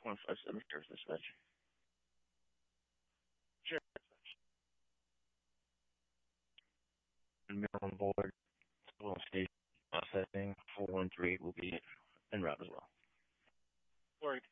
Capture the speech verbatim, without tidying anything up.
one five seven, Sheriff Dispatch. Sheriff. And on board, still on station, processing, four one three will be en route as well. Word.